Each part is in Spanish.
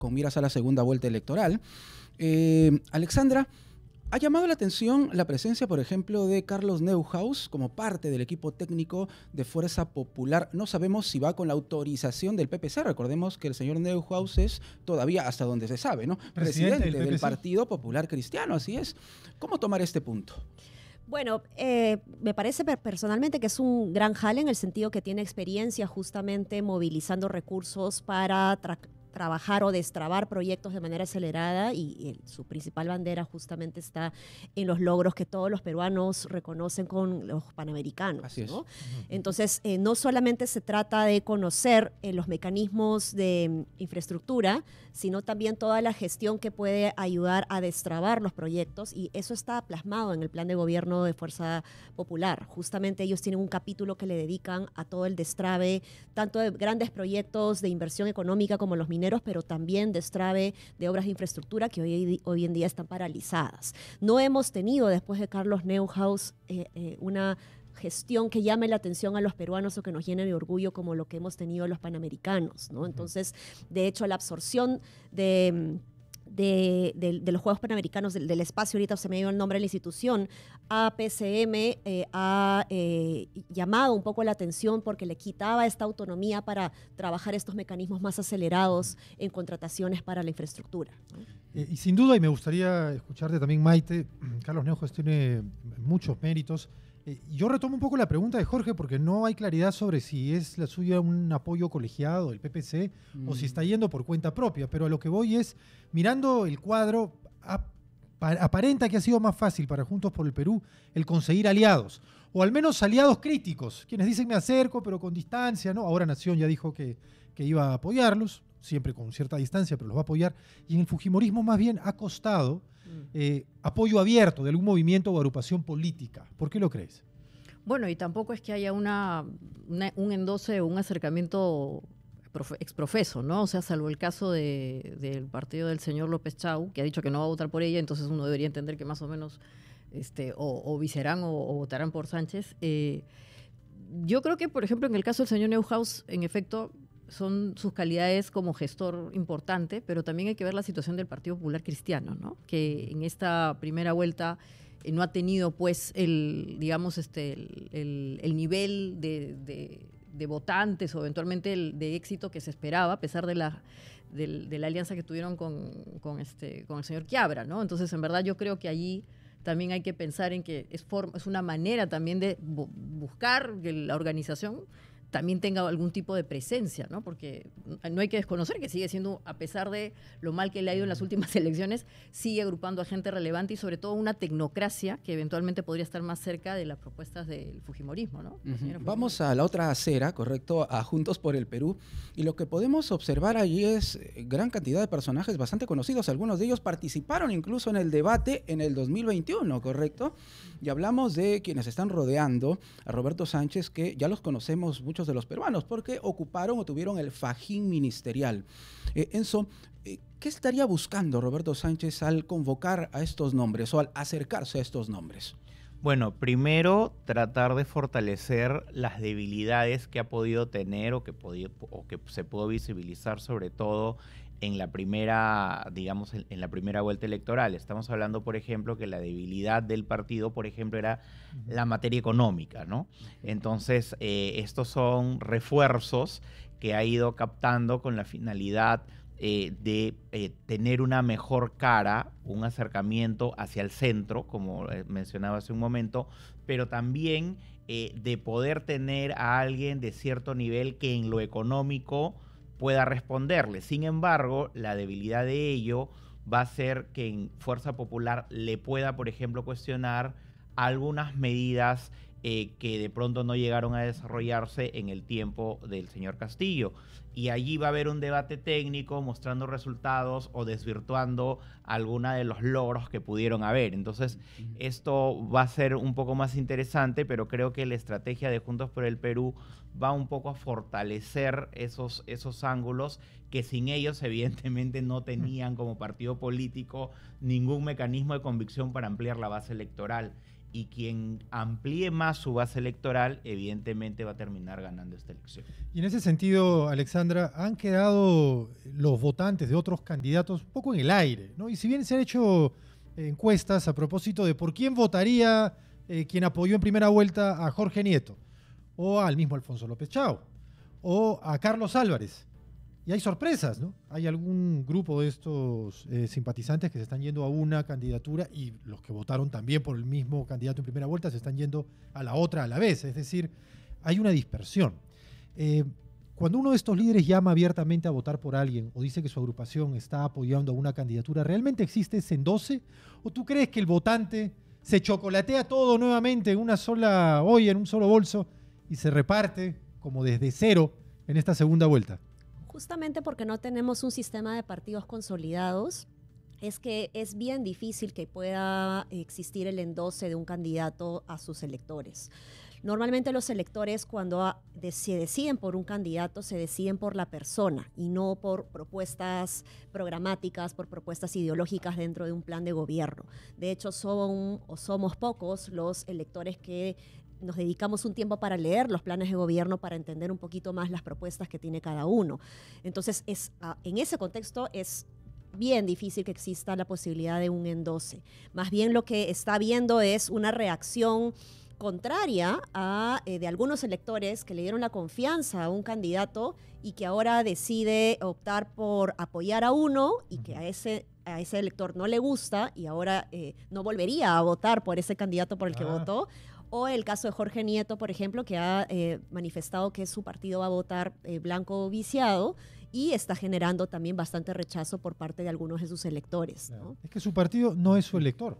con miras a la segunda vuelta electoral. Alexandra, ¿ha llamado la atención la presencia, por ejemplo, de Carlos Neuhaus como parte del equipo técnico de Fuerza Popular? No sabemos si va con la autorización del PPC. Recordemos que el señor Neuhaus es todavía, hasta donde se sabe, ¿no?, presidente del Partido Popular Cristiano, así es. ¿Cómo tomar este punto? Bueno, me parece personalmente que es un gran jale en el sentido que tiene experiencia justamente movilizando recursos para trabajar o destrabar proyectos de manera acelerada y su principal bandera justamente está en los logros que todos los peruanos reconocen con los panamericanos. Así es. ¿No? Entonces, no solamente se trata de conocer los mecanismos de infraestructura, sino también toda la gestión que puede ayudar a destrabar los proyectos, y eso está plasmado en el plan de gobierno de Fuerza Popular. Justamente ellos tienen un capítulo que le dedican a todo el destrabe, tanto de grandes proyectos de inversión económica como los mineros, pero también destrabe de obras de infraestructura que hoy en día están paralizadas. No hemos tenido, después de Carlos Neuhaus, una gestión que llame la atención a los peruanos o que nos llene de orgullo como lo que hemos tenido los panamericanos, ¿no? Entonces, de hecho, la absorción de los Juegos Panamericanos, del espacio, ahorita se me dio el nombre de la institución, APCM ha llamado un poco la atención porque le quitaba esta autonomía para trabajar estos mecanismos más acelerados en contrataciones para la infraestructura, ¿no? Y sin duda, y me gustaría escucharte también, Maite, Carlos Neuhaus tiene muchos méritos. Yo retomo un poco la pregunta de Jorge porque no hay claridad sobre si es la suya un apoyo colegiado del PPC o si está yendo por cuenta propia, pero a lo que voy es, mirando el cuadro, aparenta que ha sido más fácil para Juntos por el Perú el conseguir aliados, o al menos aliados críticos, quienes dicen me acerco pero con distancia, ¿no? Ahora Nación ya dijo que iba a apoyarlos, siempre con cierta distancia, pero los va a apoyar, y en el fujimorismo más bien ha costado apoyo abierto de algún movimiento o agrupación política. ¿Por qué lo crees? Bueno, y tampoco es que haya un endose o un acercamiento exprofeso, ¿no? O sea, salvo el caso del partido del señor López Chau, que ha dicho que no va a votar por ella, entonces uno debería entender que más o menos o visarán o votarán por Sánchez. Yo creo que, por ejemplo, en el caso del señor Neuhaus, en efecto, son sus calidades como gestor importante, pero también hay que ver la situación del Partido Popular Cristiano, ¿no? Que en esta primera vuelta no ha tenido, pues, el nivel de votantes o eventualmente de éxito que se esperaba, a pesar de la alianza que tuvieron con el señor Quiabra, ¿no? Entonces, en verdad, yo creo que allí también hay que pensar en que es una manera también de buscar que la organización también tenga algún tipo de presencia, ¿no? Porque no hay que desconocer que sigue siendo, a pesar de lo mal que le ha ido en las últimas elecciones, sigue agrupando a gente relevante y sobre todo una tecnocracia que eventualmente podría estar más cerca de las propuestas del fujimorismo, ¿no? Vamos a la otra acera, correcto, a Juntos por el Perú, y lo que podemos observar allí es gran cantidad de personajes bastante conocidos. Algunos de ellos participaron incluso en el debate en el 2021, ¿correcto? Y hablamos de quienes están rodeando a Roberto Sánchez, que ya los conocemos muchos de los peruanos, porque ocuparon o tuvieron el fajín ministerial. Enzo, ¿qué estaría buscando Roberto Sánchez al convocar a estos nombres o al acercarse a estos nombres? Bueno, primero tratar de fortalecer las debilidades que ha podido tener o que se pudo visibilizar sobre todo en la primera, digamos, en la primera vuelta electoral. Estamos hablando, por ejemplo, que la debilidad del partido, por ejemplo, era la materia económica, ¿no? Entonces, estos son refuerzos que ha ido captando con la finalidad de tener una mejor cara, un acercamiento hacia el centro, como mencionaba hace un momento, pero también de poder tener a alguien de cierto nivel que en lo económico pueda responderle. Sin embargo, la debilidad de ello va a ser que en Fuerza Popular le pueda, por ejemplo, cuestionar algunas medidas que de pronto no llegaron a desarrollarse en el tiempo del señor Castillo. Y allí va a haber un debate técnico mostrando resultados o desvirtuando alguna de los logros que pudieron haber. Entonces, esto va a ser un poco más interesante, pero creo que la estrategia de Juntos por el Perú va un poco a fortalecer esos ángulos que sin ellos, evidentemente, no tenían como partido político ningún mecanismo de convicción para ampliar la base electoral. y quien amplíe más su base electoral, evidentemente va a terminar ganando esta elección. Y en ese sentido, Alexandra, han quedado los votantes de otros candidatos un poco en el aire, ¿no? Y si bien se han hecho encuestas a propósito de por quién votaría quien apoyó en primera vuelta a Jorge Nieto, o al mismo Alfonso López Chao, o a Carlos Álvarez. Y hay sorpresas, ¿no? Hay algún grupo de estos simpatizantes que se están yendo a una candidatura y los que votaron también por el mismo candidato en primera vuelta se están yendo a la otra a la vez. Es decir, hay una dispersión. Cuando uno de estos líderes llama abiertamente a votar por alguien o dice que su agrupación está apoyando a una candidatura, ¿realmente existe ese endose? ¿O tú crees que el votante se chocolatea todo nuevamente en una sola olla, en un solo bolso y se reparte como desde cero en esta segunda vuelta? Justamente porque no tenemos un sistema de partidos consolidados, es que es bien difícil que pueda existir el endose de un candidato a sus electores. Normalmente los electores cuando se deciden por un candidato se deciden por la persona y no por propuestas programáticas, por propuestas ideológicas dentro de un plan de gobierno. De hecho, somos pocos los electores que nos dedicamos un tiempo para leer los planes de gobierno, para entender un poquito más las propuestas que tiene cada uno. Entonces, en ese contexto es bien difícil que exista la posibilidad de un endose. Más bien lo que está viendo es una reacción contraria de algunos electores que le dieron la confianza a un candidato y que ahora decide optar por apoyar a uno y que a ese elector no le gusta y ahora no volvería a votar por ese candidato por el que votó. O el caso de Jorge Nieto, por ejemplo, que ha manifestado que su partido va a votar blanco viciado y está generando también bastante rechazo por parte de algunos de sus electores, ¿no? Es que su partido no es su elector.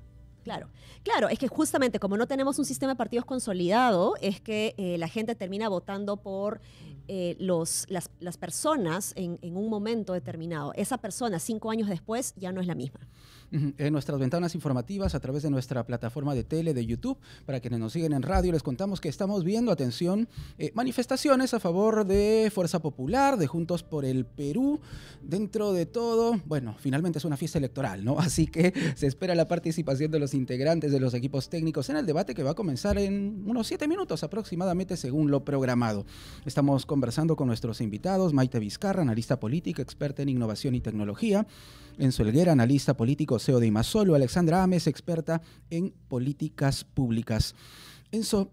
Claro, es que justamente como no tenemos un sistema de partidos consolidado, es que la gente termina votando por las personas en un momento determinado. Esa persona 5 años después ya no es la misma. En nuestras ventanas informativas a través de nuestra plataforma de tele de YouTube, para quienes nos siguen en radio, les contamos que estamos viendo, atención, manifestaciones a favor de Fuerza Popular, de Juntos por el Perú. Dentro de todo, bueno, finalmente es una fiesta electoral, ¿no? Así que se espera la participación de los integrantes de los equipos técnicos en el debate que va a comenzar en unos 7 minutos aproximadamente según lo programado. Estamos conversando con nuestros invitados, Maite Vizcarra, analista política, experta en innovación y tecnología, Enzo Helguera, analista político, CEO de Imasolo, Alexandra Ames, experta en políticas públicas. Enzo,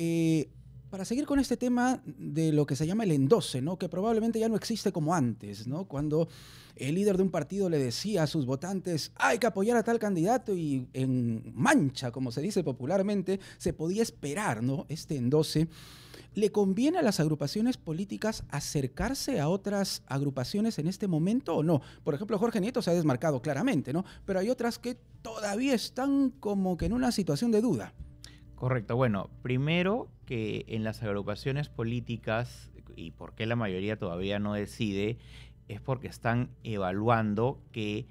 para seguir con este tema de lo que se llama el endose, ¿no? Que probablemente ya no existe como antes, ¿no? Cuando el líder de un partido le decía a sus votantes hay que apoyar a tal candidato y en mancha, como se dice popularmente, se podía esperar, ¿no? Este endose. ¿Le conviene a las agrupaciones políticas acercarse a otras agrupaciones en este momento o no? Por ejemplo, Jorge Nieto se ha desmarcado claramente, ¿no? Pero hay otras que todavía están como que en una situación de duda. Correcto. Bueno, primero que en las agrupaciones políticas, y por qué la mayoría todavía no decide, es porque están evaluando que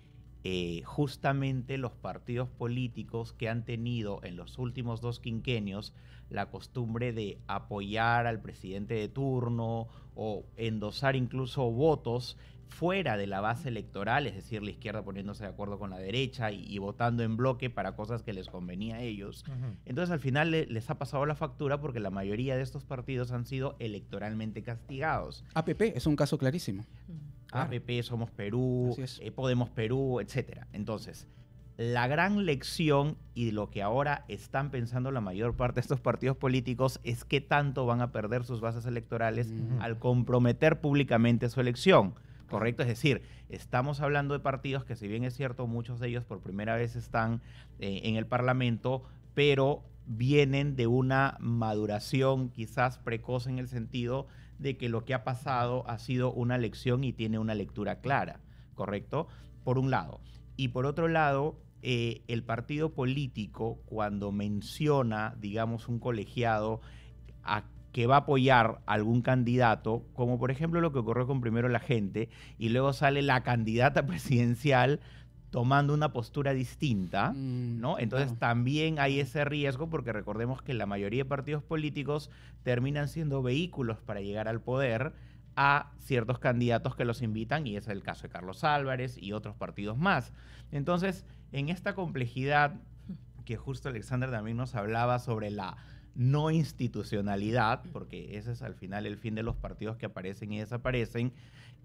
justamente los partidos políticos que han tenido en los últimos 2 quinquenios la costumbre de apoyar al presidente de turno o endosar incluso votos fuera de la base electoral, es decir, la izquierda poniéndose de acuerdo con la derecha y votando en bloque para cosas que les convenía a ellos. Entonces al final les ha pasado la factura porque la mayoría de estos partidos han sido electoralmente castigados. APP es un caso clarísimo. APP, Somos Perú, Podemos Perú, etcétera. Entonces, la gran lección y lo que ahora están pensando la mayor parte de estos partidos políticos es qué tanto van a perder sus bases electorales al comprometer públicamente su elección. ¿Correcto? Es decir, estamos hablando de partidos que, si bien es cierto, muchos de ellos por primera vez están en el Parlamento, pero vienen de una maduración quizás precoz en el sentido de que lo que ha pasado ha sido una lección y tiene una lectura clara, ¿correcto? Por un lado. Y por otro lado, el partido político, cuando menciona, digamos, un colegiado que va a apoyar a algún candidato, como por ejemplo lo que ocurrió con Primero la Gente, y luego sale la candidata presidencial tomando una postura distinta, ¿no? Entonces también hay ese riesgo, porque recordemos que la mayoría de partidos políticos terminan siendo vehículos para llegar al poder a ciertos candidatos que los invitan, y ese es el caso de Carlos Álvarez y otros partidos más. Entonces, en esta complejidad que justo Alexander también nos hablaba sobre la no institucionalidad, porque ese es al final el fin de los partidos que aparecen y desaparecen,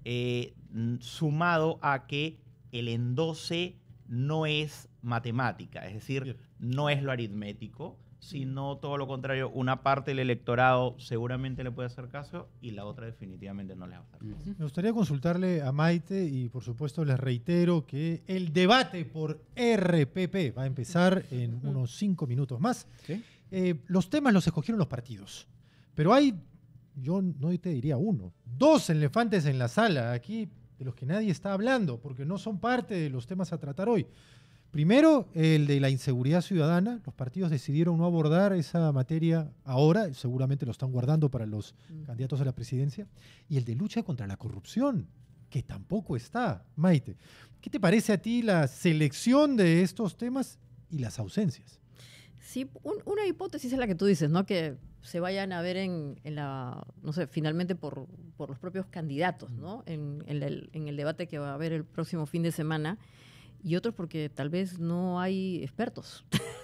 sumado a que el endose no es matemática, es decir, no es lo aritmético, sino todo lo contrario, una parte del electorado seguramente le puede hacer caso y la otra definitivamente no le va a hacer caso. Me gustaría consultarle a Maite y por supuesto les reitero que el debate por RPP va a empezar en unos 5 minutos más. ¿Sí? Los temas los escogieron los partidos, pero hay, yo no te diría uno, 2 elefantes en la sala aquí de los que nadie está hablando porque no son parte de los temas a tratar hoy. Primero, el de la inseguridad ciudadana. Los partidos decidieron no abordar esa materia ahora, seguramente lo están guardando para los candidatos a la presidencia. Y el de lucha contra la corrupción, que tampoco está. Maite, ¿qué te parece a ti la selección de estos temas y las ausencias? Sí, una hipótesis es la que tú dices, ¿no? Que se vayan a ver en la, no sé, finalmente por los propios candidatos, ¿no? En el debate que va a haber el próximo fin de semana. Y otros porque tal vez no hay expertos.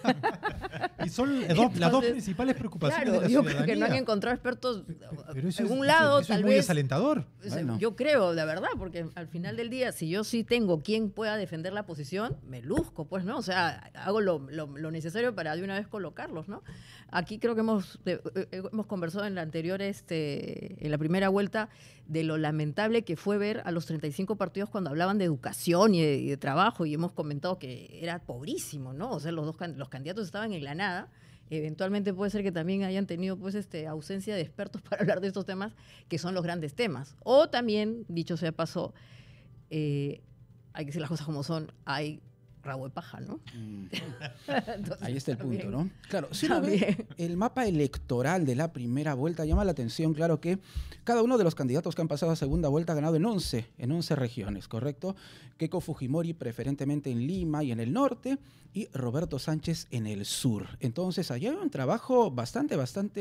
Y son las dos principales preocupaciones claro, de la yo ciudadanía. creo que no han encontrado expertos Pero eso en un es, lado, eso tal es muy vez. desalentador. Bueno. Yo creo, la verdad, porque al final del día, si yo sí tengo quien pueda defender la posición, me luzco, pues, ¿no? O sea, hago lo necesario para de una vez colocarlos, ¿no? Aquí creo que hemos conversado en la anterior, en la primera vuelta, de lo lamentable que fue ver a los 35 partidos cuando hablaban de educación y de trabajo, y hemos comentado que era pobrísimo, ¿no? O sea, los candidatos estaban en la nada. Eventualmente puede ser que también hayan tenido pues ausencia de expertos para hablar de estos temas, que son los grandes temas. O también, dicho sea paso, hay que decir las cosas como son, hay rabo de paja, ¿no? Entonces, ahí está el punto, también, ¿no? Claro, si uno ve el mapa electoral de la primera vuelta, llama la atención, claro, que cada uno de los candidatos que han pasado a segunda vuelta ha ganado en 11 regiones, ¿correcto? Keiko Fujimori preferentemente en Lima y en el norte, y Roberto Sánchez en el sur. Entonces, allá hay un trabajo bastante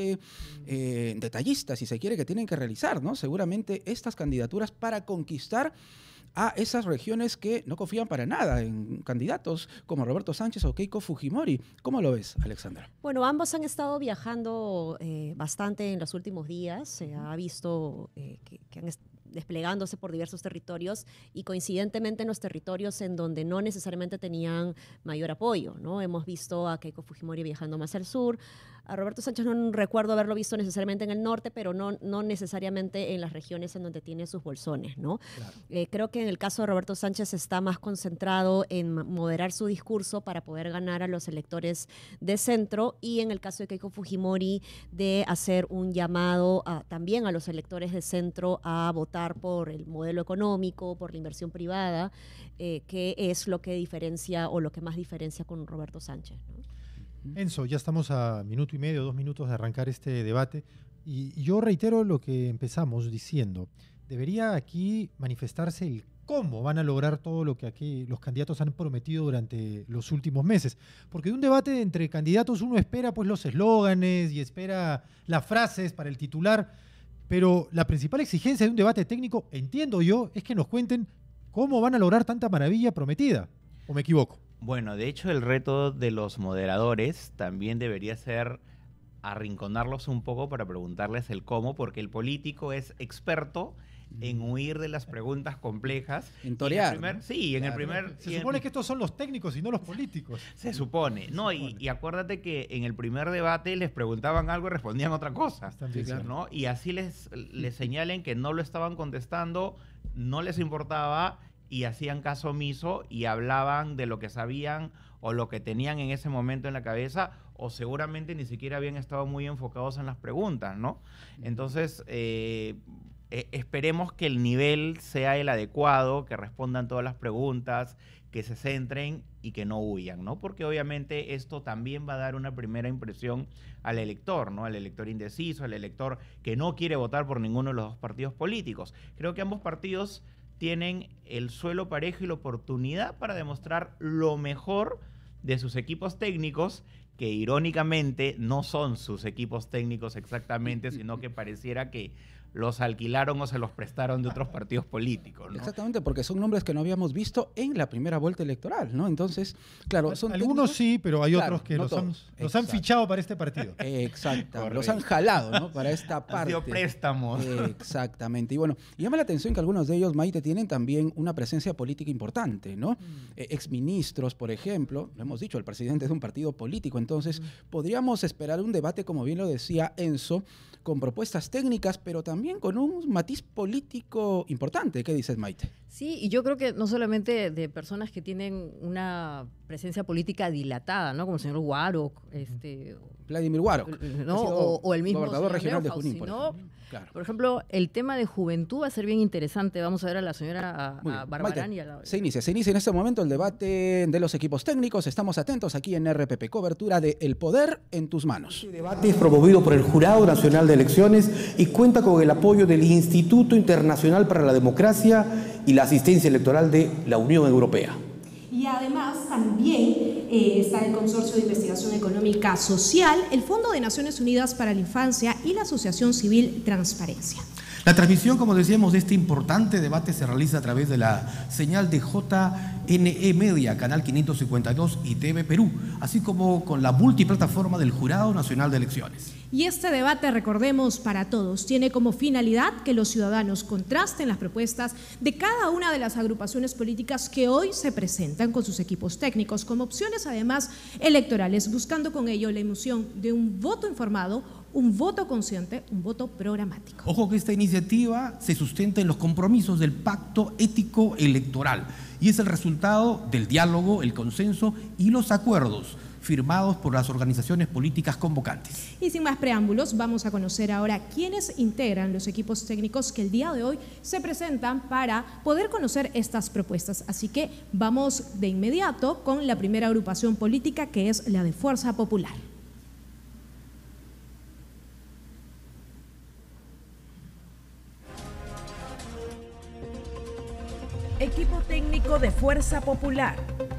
detallista, si se quiere, que tienen que realizar, ¿no? Seguramente estas candidaturas para conquistar a esas regiones que no confían para nada en candidatos como Roberto Sánchez o Keiko Fujimori. ¿Cómo lo ves, Alexandra? Bueno, ambos han estado viajando bastante en los últimos días. Se ha visto que han desplegándose por diversos territorios y coincidentemente en los territorios en donde no necesariamente tenían mayor apoyo, ¿no? Hemos visto a Keiko Fujimori viajando más al sur, a Roberto Sánchez no recuerdo haberlo visto necesariamente en el norte, pero no necesariamente en las regiones en donde tiene sus bolsones, ¿no? Claro. Creo que en el caso de Roberto Sánchez está más concentrado en moderar su discurso para poder ganar a los electores de centro, y en el caso de Keiko Fujimori de hacer un llamado también a los electores de centro a votar por el modelo económico, por la inversión privada, que es lo que diferencia o lo que más diferencia con Roberto Sánchez, ¿no? Enzo, ya estamos a minuto y medio, 2 minutos de arrancar este debate, y yo reitero lo que empezamos diciendo. Debería aquí manifestarse el cómo van a lograr todo lo que aquí los candidatos han prometido durante los últimos meses. Porque de un debate entre candidatos uno espera pues los eslóganes y espera las frases para el titular, pero la principal exigencia de un debate técnico, entiendo yo, es que nos cuenten cómo van a lograr tanta maravilla prometida. ¿O me equivoco? Bueno, de hecho el reto de los moderadores también debería ser arrinconarlos un poco para preguntarles el cómo, porque el político es experto en huir de las preguntas complejas. En torear. Se supone que estos son los técnicos y no los políticos. Se supone. Y acuérdate que en el primer debate les preguntaban algo y respondían otra cosa. Sí, claro. ¿No? Y así les señalen que no lo estaban contestando, no les importaba, y hacían caso omiso y hablaban de lo que sabían o lo que tenían en ese momento en la cabeza, o seguramente ni siquiera habían estado muy enfocados en las preguntas, ¿no? Entonces, esperemos que el nivel sea el adecuado, que respondan todas las preguntas, que se centren y que no huyan, ¿no? Porque obviamente esto también va a dar una primera impresión al elector, ¿no? Al elector indeciso, al elector que no quiere votar por ninguno de los dos partidos políticos. Creo que ambos partidos tienen el suelo parejo y la oportunidad para demostrar lo mejor de sus equipos técnicos, que irónicamente no son sus equipos técnicos exactamente, sino que pareciera que los alquilaron o se los prestaron de otros partidos políticos, ¿no? Exactamente, porque son nombres que no habíamos visto en la primera vuelta electoral, ¿no? Entonces, claro, son algunos sí, pero hay claro, otros que no los han fichado para este partido. Exacto, los han jalado, ¿no? Para esta parte. Han sido préstamos. Exactamente. Y bueno, llama la atención que algunos de ellos, Maite, tienen también una presencia política importante, ¿no? Exministros, por ejemplo, lo hemos dicho, el presidente es un partido político, entonces podríamos esperar un debate, como bien lo decía Enzo, con propuestas técnicas, pero también con un matiz político importante. ¿Qué dices, Maite? Sí, y yo creo que no solamente de personas que tienen una presencia política dilatada, ¿no? Como el señor Warok, Vladimir Warok, ¿no? O el mismo gobernador regional de Neuhaus, Junín, sino, claro. por ejemplo, el tema de juventud va a ser bien interesante. Vamos a ver a la señora Barbarán Maite, y a la... se inicia en este momento el debate de los equipos técnicos. Estamos atentos aquí en RPP, cobertura de El Poder en tus manos. Este debate es promovido por el Jurado Nacional de Elecciones y cuenta con el apoyo del Instituto Internacional para la Democracia y la asistencia electoral de la Unión Europea. Y además también está el Consorcio de Investigación Económica Social, el Fondo de Naciones Unidas para la Infancia y la Asociación Civil Transparencia. La transmisión, como decíamos, de este importante debate se realiza a través de la señal de JNE Media, Canal 552 y TV Perú, así como con la multiplataforma del Jurado Nacional de Elecciones. Y este debate, recordemos, para todos, tiene como finalidad que los ciudadanos contrasten las propuestas de cada una de las agrupaciones políticas que hoy se presentan con sus equipos técnicos como opciones además electorales, buscando con ello la emisión de un voto informado, un voto consciente, un voto programático. Ojo que esta iniciativa se sustenta en los compromisos del Pacto Ético Electoral y es el resultado del diálogo, el consenso y los acuerdos firmados por las organizaciones políticas convocantes. Y sin más preámbulos, vamos a conocer ahora quiénes integran los equipos técnicos que el día de hoy se presentan para poder conocer estas propuestas. Así que vamos de inmediato con la primera agrupación política, que es la de Fuerza Popular. Equipo técnico de Fuerza Popular.